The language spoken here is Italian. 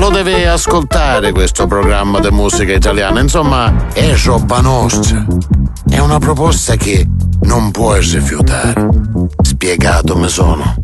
lo devi ascoltare questo programma di musica italiana, insomma è roba nostra, è una proposta che non puoi rifiutare. Spiegato mi sono.